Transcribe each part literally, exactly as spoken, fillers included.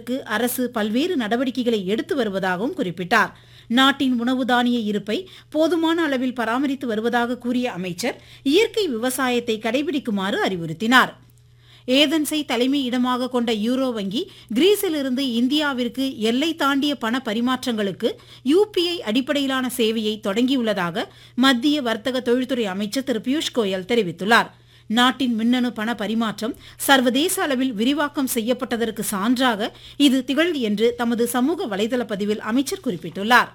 தடுப்பதற்கு அரசு பல்வேறு நடவடிக்கைகளை எடுத்து வருவதாகவும் குறிப்பிட்டார். நாட்டின் உணவு தானிய இருப்பை போதுமான அளவில் பராமரித்து வருவதாக கூறிய அமைச்சர் இயற்கை விவசாயத்தை கடைபிடிக்குமாறு அறிவுறுத்தினார். ஏதென்ஸை தலைமை இடமாக கொண்ட யூரோ வங்கி கிரீஸிலிருந்து இந்தியாவிற்கு எல்லை தாண்டிய பண பரிமாற்றங்களுக்கு யுபிஐ அடிப்படையிலான சேவையை தொடங்கியுள்ளதாக மத்திய வர்த்தக தொழில்துறை அமைச்சர் திரு பியூஷ் கோயல் தெரிவித்துள்ளார். நாட்டின் மின்னணு பண பரிமாற்றம் சர்வதேச அளவில் விரிவாக்கம் செய்யப்பட்டதற்கு சான்றாக இது திகழ்கிறது என்று தமது சமூக வலைதள பதிவில் அமைச்சர் குறிப்பிட்டுள்ளார்.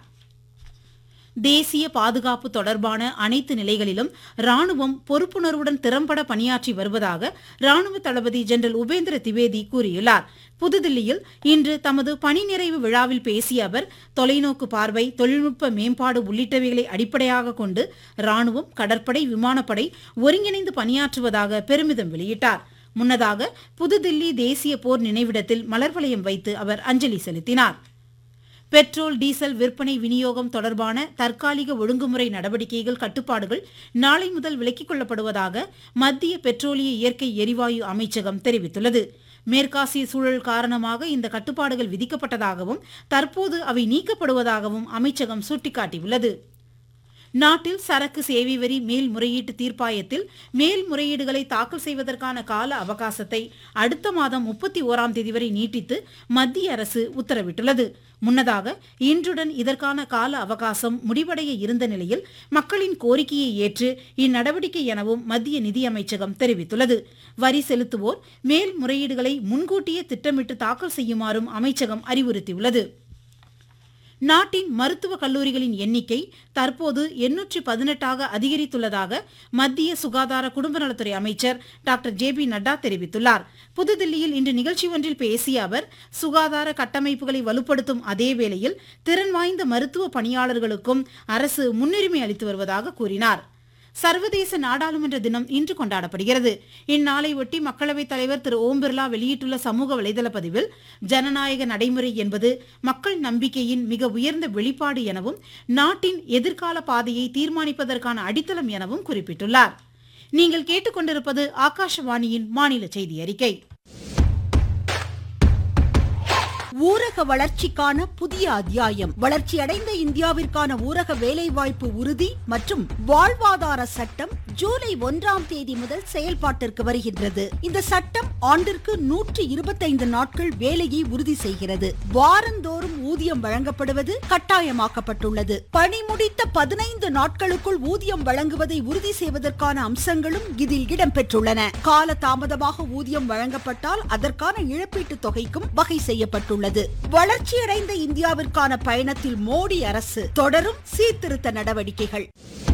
தேசிய பாதுகாப்பு தொடர்பான அனைத்து நிலைகளிலும் ராணுவம் பொறுப்புணர்வுடன் திறம்பட பணியாற்றி வருவதாக ராணுவ தளபதி ஜெனரல் உபேந்திர திவேதி கூறியுள்ளார். புதுதில்லியில் இன்று தமது பணி நிறைவு விழாவில் பேசிய அவர் தொலைநோக்கு பார்வை, தொழில்நுட்ப மேம்பாடு உள்ளிட்டவைகளை அடிப்படையாக கொண்டு ராணுவம், கடற்படை, விமானப்படை ஒருங்கிணைந்து பணியாற்றுவதாக பெருமிதம் வெளியிட்டார். முன்னதாக புதுதில்லி தேசிய போர் நினைவிடத்தில் மலர் வளையம் வைத்து அவர் அஞ்சலி செலுத்தினார். பெட்ரோல், டீசல் விற்பனை விநியோகம் தொடர்பான தற்காலிக ஒழுங்குமுறை நடவடிக்கைகள், கட்டுப்பாடுகள் நாளை முதல் விலக்கிக் கொள்ளப்படுவதாக மத்திய பெட்ரோலிய இயற்கை எரிவாயு அமைச்சகம் தெரிவித்துள்ளது. மேற்காசிய சூழல் காரணமாக இந்த கட்டுப்பாடுகள் விதிக்கப்பட்டதாகவும் தற்போது அவை நீக்கப்படுவதாகவும் அமைச்சகம் சுட்டிக்காட்டியுள்ளது. நாட்டில் சரக்கு சேவை வரி மேல்முறையீட்டு தீர்ப்பாயத்தில் மேல்முறையீடுகளை தாக்கல் செய்வதற்கான கால அவகாசத்தை அடுத்த மாதம் முப்பத்தி ஓராம் தேதி வரை நீட்டித்து மத்திய அரசு உத்தரவிட்டுள்ளது. முன்னதாக இன்றுடன் இதற்கான கால அவகாசம் முடிவடைய இருந்த நிலையில் மக்களின் கோரிக்கையை ஏற்று இந்நடவடிக்கை எனவும் மத்திய நிதியமைச்சகம் தெரிவித்துள்ளது. வரி செலுத்துவோர் மேல்முறையீடுகளை முன்கூட்டியே திட்டமிட்டு தாக்கல் செய்யுமாறும் அமைச்சகம் அறிவுறுத்தியுள்ளது. நாட்டின் மருத்துவக் கல்லூரிகளின் எண்ணிக்கை தற்போது எண்ணூற்றி பதினெட்டாக அதிகரித்துள்ளதாக மத்திய சுகாதார குடும்பநலத்துறை அமைச்சர் டாக்டர் ஜே பி நட்டா தெரிவித்துள்ளார். புதுதில்லியில் இன்று நிகழ்ச்சி ஒன்றில் பேசிய அவர் சுகாதார கட்டமைப்புகளை வலுப்படுத்தும் அதே வேளையில் திறன் வாய்ந்த மருத்துவ பணியாளர்களுக்கும் அரசு முன்னுரிமை அளித்து வருவதாக கூறினார். சர்வதேச நாடாளுமன்ற தினம் இன்று கொண்டாடப்படுகிறது. இந்நாளையொட்டி மக்களவைத் தலைவர் திரு ஓம் பிர்லா வெளியிட்டுள்ள சமூக வலைதள பதிவில் ஜனநாயக நடைமுறை என்பது மக்கள் நம்பிக்கையின் மிக உயர்ந்த வெளிப்பாடு எனவும் நாட்டின் எதிர்கால பாதையை தீர்மானிப்பதற்கான அடித்தளம் எனவும் குறிப்பிட்டுள்ளார். நீங்கள் கேட்டுக்கொண்டிருப்பது ஆகாஷவாணியின் மாநில செய்தி அறிக்கை. ஊரக வளர்ச்சிக்கான புதிய அத்தியாயம். வளர்ச்சியடைந்த இந்தியாவிற்கான ஊரக வேலைவாய்ப்பு உறுதி மற்றும் வாழ்வாதார சட்டம் ஜூலை ஒன்றாம் தேதி முதல் செயல்பாட்டிற்கு வருகின்றது. இந்த சட்டம் ஆண்டிற்கு நூற்றி இருபத்தைந்து நாட்கள் வேலையை உறுதி செய்கிறது. வாரந்தோறும் ஊதியம் வழங்கப்படுவது கட்டாயமாக்கப்பட்டுள்ளது. பணி முடித்த பதினைந்து நாட்களுக்குள் ஊதியம் வழங்குவதை உறுதி செய்வதற்கான அம்சங்களும் இதில் இடம்பெற்றுள்ளன. கால தாமதமாக ஊதியம் வழங்கப்பட்டால் அதற்கான இழப்பீட்டுத் தொகைக்கும் வகை செய்யப்பட்டுள்ளது. வளர்ச்சியடைந்த இந்தியாவிற்கான பயணத்தில் மோடி அரசு தொடரும் சீர்திருத்த நடவடிக்கைகள்.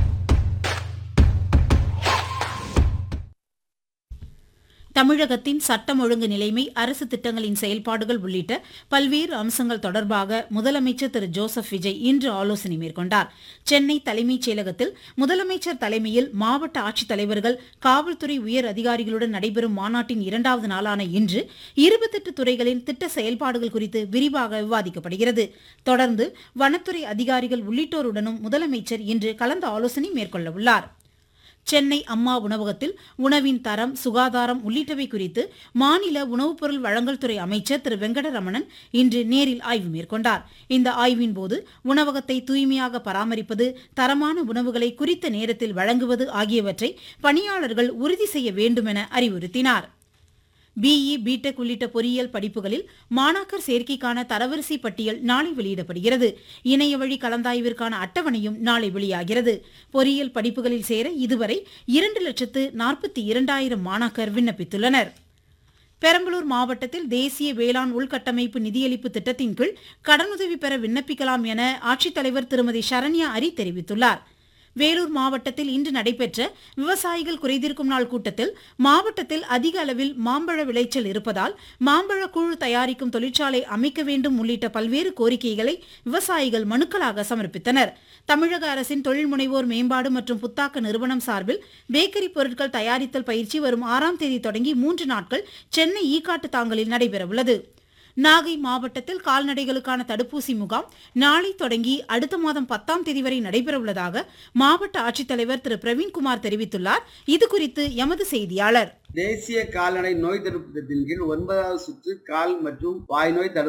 தமிழகத்தின் சட்டம் ஒழுங்கு நிலைமை, அரசு திட்டங்களின் செயல்பாடுகள் உள்ளிட்ட பல்வேறு அம்சங்கள் தொடர்பாக முதலமைச்சர் திரு ஜோசப் விஜய் இன்று ஆலோசனை மேற்கொண்டார். சென்னை தலைமைச் செயலகத்தில் முதலமைச்சர் தலைமையில் மாவட்ட ஆட்சித்தலைவர்கள், காவல்துறை உயர் அதிகாரிகளுடன் நடைபெறும் மாநாட்டின் இரண்டாவது நாளான இன்று இருபத்தெட்டு துறைகளின் திட்ட செயல்பாடுகள் குறித்து விரிவாக விவாதிக்கப்படுகிறது. தொடர்ந்து வனத்துறை அதிகாரிகள் உள்ளிட்டோருடனும் முதலமைச்சர் இன்று கலந்து ஆலோசனை மேற்கொள்ள உள்ளார். சென்னை அம்மா உணவகத்தில் உணவின் தரம், சுகாதாரம் உள்ளிட்டவை குறித்து மாநில உணவுப் பொருள் வழங்கல் துறை அமைச்சர் திரு வெங்கடரமணன் இன்று நேரில் ஆய்வு மேற்கொண்டார். இந்த ஆய்வின் போது உணவகத்தை தூய்மையாக பராமரிப்பது, தரமான உணவுகளை குறித்த நேரத்தில் வழங்குவது ஆகியவற்றை பணியாளர்கள் உறுதி செய்ய வேண்டும் என அறிவுறுத்தினார். பிஇ, பிடெக் உள்ளிட்ட பொறியியல் படிப்புகளில் மாணாக்கர் சேர்க்கைக்கான தரவரிசை பட்டியல் நாளை வெளியிடப்படுகிறது. இணைய வழி கலந்தாய்விற்கான அட்டவணையும் நாளை வெளியாகிறது. பொறியியல் படிப்புகளில் சேர இதுவரை இரண்டு லட்சத்து நாற்பத்தி இரண்டாயிரம் மாணாக்கர் விண்ணப்பித்துள்ளனர். பெரம்பலூர் மாவட்டத்தில் தேசிய வேளாண் உள்கட்டமைப்பு நிதியளிப்பு திட்டத்தின் கீழ் கடனுதவி பெற விண்ணப்பிக்கலாம் என ஆட்சித்தலைவர் திருமதி சரண்யா அரி தெரிவித்துள்ளார். வேலூர் மாவட்டத்தில் இன்று நடைபெற்ற விவசாயிகள் குறைதீர்க்கும் நாள் கூட்டத்தில் மாவட்டத்தில் அதிக அளவில் மாம்பழ விளைச்சல் இருப்பதால் மாம்பழ கூழ் தயாரிக்கும் தொழிற்சாலை அமைக்க வேண்டும் உள்ளிட்ட பல்வேறு கோரிக்கைகளை விவசாயிகள் மனுக்களாக சமர்ப்பித்தனர். தமிழக அரசின் தொழில் முனைவோர் மேம்பாடு மற்றும் புத்தாக்க நிறுவனம் சார்பில் பேக்கரி பொருட்கள் தயாரித்தல் பயிற்சி வரும் ஆறாம் தேதி தொடங்கி மூன்று நாட்கள் சென்னை ஈக்காட்டு தாங்கலில் நடைபெறவுள்ளது. நாகை மாவட்டத்தில் கால்நடைகளுக்கான தடுப்பூசி முகாம் நாளை தொடங்கி அடுத்த மாதம் பத்தாம் தேதி வரை நடைபெறவுள்ளதாக மாவட்ட ஆட்சித்தலைவர் திரு பிரவீன்குமார் தெரிவித்துள்ளார். இதுகுறித்து எமது செய்தியாளர். தேசிய கால்நடை நோய் தடுப்பு திட்டத்தின் கீழ் ஒன்பதாவது சுற்று கால் மற்றும் வாய் நோய் தடுப்பு